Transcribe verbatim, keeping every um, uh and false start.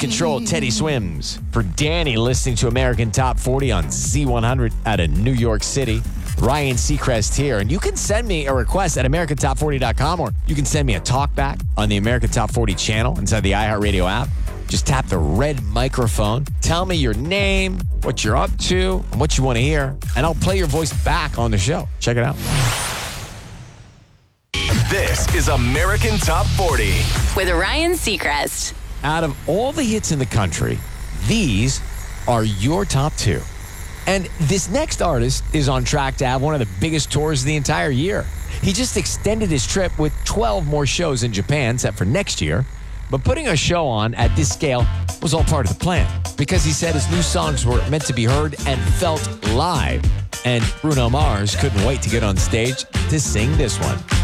Control, Teddy Swims. For Danny, listening to American Top forty on Z one hundred out of New York City. Ryan Seacrest here. And you can send me a request at American Top forty dot com, or you can send me a talkback on the American Top forty channel inside the iHeartRadio app. Just tap the red microphone. Tell me your name, what you're up to, and what you want to hear, and I'll play your voice back on the show. Check it out. This is American Top forty with Ryan Seacrest. Out of all the hits in the country, these are your top two. And this next artist is on track to have one of the biggest tours of the entire year. He just extended his trip with twelve more shows in Japan set for next year. But putting a show on at this scale was all part of the plan, because he said his new songs were meant to be heard and felt live. And Bruno Mars couldn't wait to get on stage to sing this one.